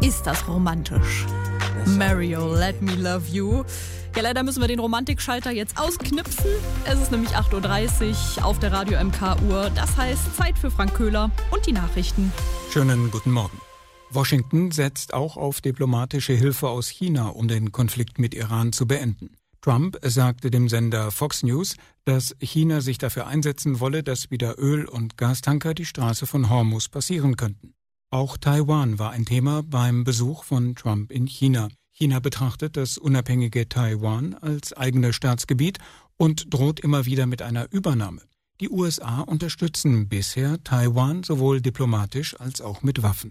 Ist das romantisch? Mario, Let Me Love You. Ja, leider müssen wir den Romantikschalter jetzt ausknipsen. Es ist nämlich 8.30 Uhr auf der Radio MK-Uhr. Das heißt, Zeit für Frank Köhler und die Nachrichten. Schönen guten Morgen. Washington setzt auch auf diplomatische Hilfe aus China, um den Konflikt mit Iran zu beenden. Trump sagte dem Sender Fox News, dass China sich dafür einsetzen wolle, dass wieder Öl- und Gastanker die Straße von Hormuz passieren könnten. Auch Taiwan war ein Thema beim Besuch von Trump in China. China betrachtet das unabhängige Taiwan als eigenes Staatsgebiet und droht immer wieder mit einer Übernahme. Die USA unterstützen bisher Taiwan sowohl diplomatisch als auch mit Waffen.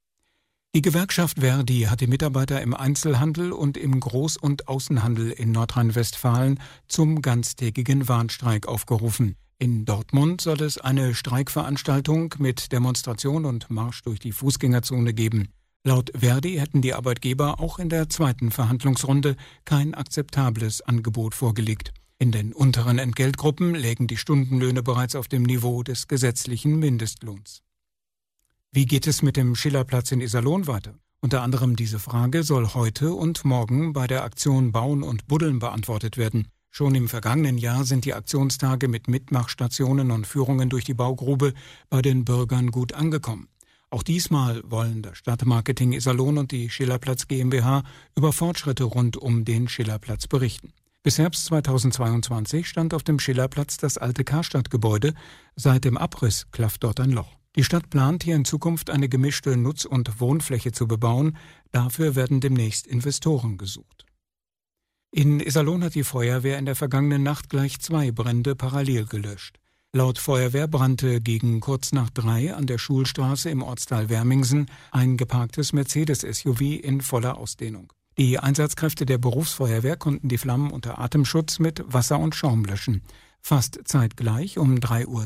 Die Gewerkschaft ver.di hat die Mitarbeiter im Einzelhandel und im Groß- und Außenhandel in Nordrhein-Westfalen zum ganztägigen Warnstreik aufgerufen. In Dortmund soll es eine Streikveranstaltung mit Demonstration und Marsch durch die Fußgängerzone geben. Laut ver.di hätten die Arbeitgeber auch in der zweiten Verhandlungsrunde kein akzeptables Angebot vorgelegt. In den unteren Entgeltgruppen lägen die Stundenlöhne bereits auf dem Niveau des gesetzlichen Mindestlohns. Wie geht es mit dem Schillerplatz in Iserlohn weiter? Unter anderem diese Frage soll heute und morgen bei der Aktion Bauen und Buddeln beantwortet werden. Schon im vergangenen Jahr sind die Aktionstage mit Mitmachstationen und Führungen durch die Baugrube bei den Bürgern gut angekommen. Auch diesmal wollen das Stadtmarketing Iserlohn und die Schillerplatz GmbH über Fortschritte rund um den Schillerplatz berichten. Bis Herbst 2022 stand auf dem Schillerplatz das alte Karstadt-Gebäude. Seit dem Abriss klafft dort ein Loch. Die Stadt plant hier in Zukunft eine gemischte Nutz- und Wohnfläche zu bebauen. Dafür werden demnächst Investoren gesucht. In Iserlohn hat die Feuerwehr in der vergangenen Nacht gleich 2 Brände parallel gelöscht. Laut Feuerwehr brannte gegen kurz nach 3 an der Schulstraße im Ortsteil Wermingsen ein geparktes Mercedes-SUV in voller Ausdehnung. Die Einsatzkräfte der Berufsfeuerwehr konnten die Flammen unter Atemschutz mit Wasser und Schaum löschen. Fast zeitgleich, um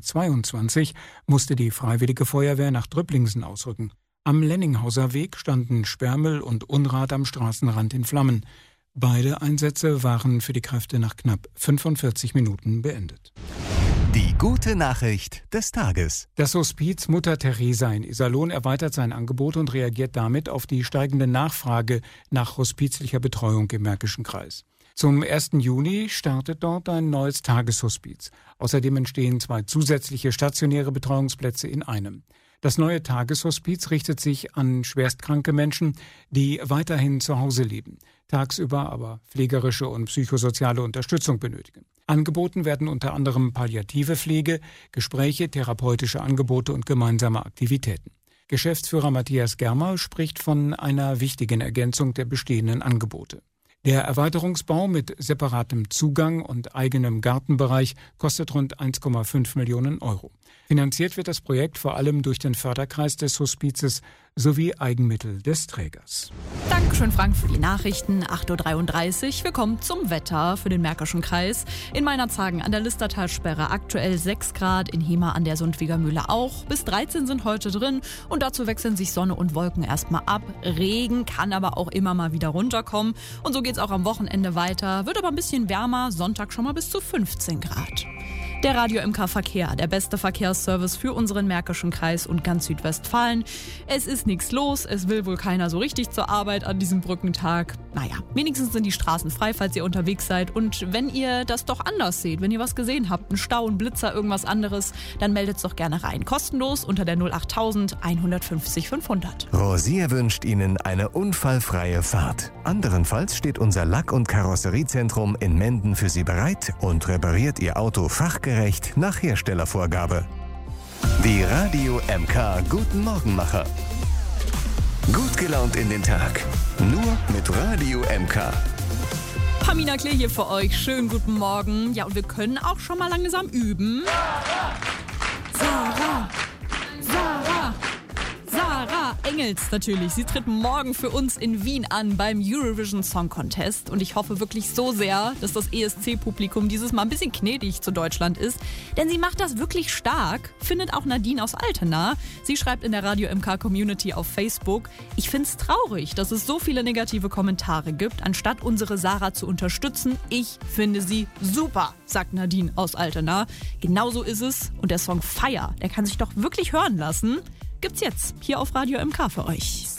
3.22 Uhr, musste die Freiwillige Feuerwehr nach Drüpplingsen ausrücken. Am Lenninghauser Weg standen Sperrmüll und Unrat am Straßenrand in Flammen. Beide Einsätze waren für die Kräfte nach knapp 45 Minuten beendet. Die gute Nachricht des Tages. Das Hospiz Mutter Teresa in Iserlohn erweitert sein Angebot und reagiert damit auf die steigende Nachfrage nach hospizlicher Betreuung im Märkischen Kreis. Zum 1. Juni startet dort ein neues Tageshospiz. Außerdem entstehen 2 zusätzliche stationäre Betreuungsplätze in einem. Das neue Tageshospiz richtet sich an schwerstkranke Menschen, die weiterhin zu Hause leben, tagsüber aber pflegerische und psychosoziale Unterstützung benötigen. Angeboten werden unter anderem palliative Pflege, Gespräche, therapeutische Angebote und gemeinsame Aktivitäten. Geschäftsführer Matthias Germer spricht von einer wichtigen Ergänzung der bestehenden Angebote. Der Erweiterungsbau mit separatem Zugang und eigenem Gartenbereich kostet rund 1,5 Millionen Euro. Finanziert wird das Projekt vor allem durch den Förderkreis des Hospizes sowie Eigenmittel des Trägers. Dankeschön, Frank, für die Nachrichten. 8.33 Uhr. Wir kommen zum Wetter für den Märkischen Kreis. In Meinerzhagen an der Listertalsperre aktuell 6 Grad, in Hemer an der Sundwiger Mühle auch. Bis 13 sind heute drin und dazu wechseln sich Sonne und Wolken erstmal ab. Regen kann aber auch immer mal wieder runterkommen. Und so geht's auch am Wochenende weiter. Wird aber ein bisschen wärmer, Sonntag schon mal bis zu 15 Grad. Der Radio MK Verkehr, der beste Verkehrsservice für unseren Märkischen Kreis und ganz Südwestfalen. Es ist nichts los, es will wohl keiner so richtig zur Arbeit an diesem Brückentag. Naja, wenigstens sind die Straßen frei, falls ihr unterwegs seid. Und wenn ihr das doch anders seht, wenn ihr was gesehen habt, einen Stau, einen Blitzer, irgendwas anderes, dann meldet's doch gerne rein. Kostenlos unter der 08000 150 500. Rosier wünscht Ihnen eine unfallfreie Fahrt. Anderenfalls steht unser Lack- und Karosseriezentrum in Menden für Sie bereit und repariert Ihr Auto fachgerecht nach Herstellervorgabe. Die Radio MK Guten Morgenmacher. Gut gelaunt in den Tag. Nur mit Radio MK. Pamina Klee hier für euch. Schönen guten Morgen. Ja, und wir können auch schon mal langsam üben. Sarah Engels natürlich. Sie tritt morgen für uns in Wien an beim Eurovision Song Contest. Und ich hoffe wirklich so sehr, dass das ESC-Publikum dieses Mal ein bisschen gnädig zu Deutschland ist. Denn sie macht das wirklich stark, findet auch Nadine aus Altena. Sie schreibt in der Radio MK Community auf Facebook: Ich find's traurig, dass es so viele negative Kommentare gibt, anstatt unsere Sarah zu unterstützen. Ich finde sie super, sagt Nadine aus Altena. Genauso ist es. Und der Song Fire, der kann sich doch wirklich hören lassen. Gibt's jetzt hier auf Radio MK für euch.